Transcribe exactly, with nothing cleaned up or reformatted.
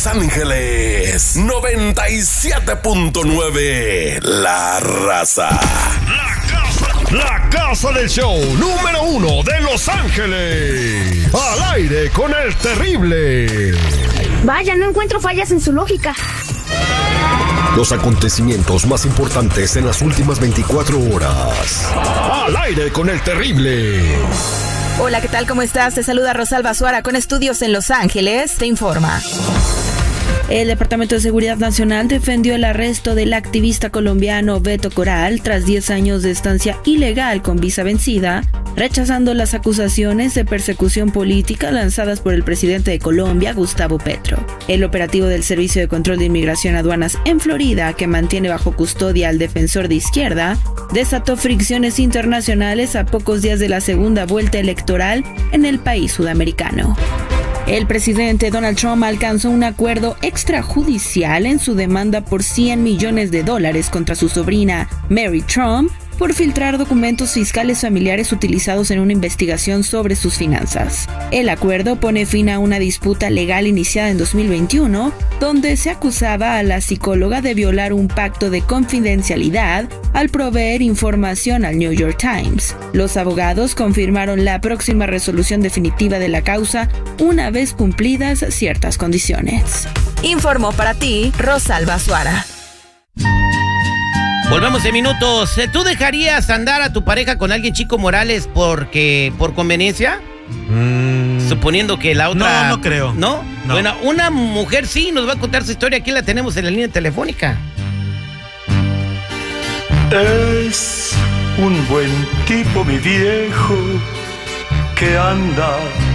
Los Ángeles noventa y siete punto nueve. La Raza. La casa, la casa del show número uno de Los Ángeles. Al aire con el terrible. Vaya, no encuentro fallas en su lógica. Los acontecimientos más importantes en las últimas veinticuatro horas. Al aire con el terrible. Hola, ¿qué tal? ¿Cómo estás? Te saluda Rosalba Suara con estudios en Los Ángeles. Te informa. El Departamento de Seguridad Nacional defendió el arresto del activista colombiano Beto Coral tras diez años de estancia ilegal con visa vencida, rechazando las acusaciones de persecución política lanzadas por el presidente de Colombia, Gustavo Petro. El operativo del Servicio de Control de Inmigración y Aduanas en Florida, que mantiene bajo custodia al defensor de izquierda, desató fricciones internacionales a pocos días de la segunda vuelta electoral en el país sudamericano. El presidente Donald Trump alcanzó un acuerdo extrajudicial en su demanda por cien millones de dólares contra su sobrina Mary Trump por filtrar documentos fiscales familiares utilizados en una investigación sobre sus finanzas. El acuerdo pone fin a una disputa legal iniciada en dos mil veintiuno, donde se acusaba a la psicóloga de violar un pacto de confidencialidad al proveer información al New York Times. Los abogados confirmaron la próxima resolución definitiva de la causa una vez cumplidas ciertas condiciones. Informó para ti Rosalba Suara. Volvemos en minutos. ¿Tú dejarías andar a tu pareja con alguien, Chico Morales, porque por conveniencia? Mm. Suponiendo que la otra... No, no creo. ¿No? No. Bueno, una mujer sí nos va a contar su historia. Aquí la tenemos en la línea telefónica. Es un buen tipo, mi viejo, que anda